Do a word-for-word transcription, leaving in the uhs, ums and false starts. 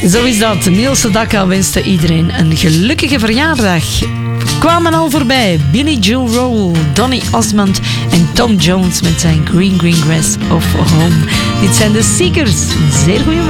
Zo is dat. Niels Sedaka wenste iedereen een gelukkige verjaardag. Kwamen al voorbij Billy Joe Roll, Donny Osmond en Tom Jones met zijn Green Green Grass of Home. Dit zijn de Seekers. Zeer goeie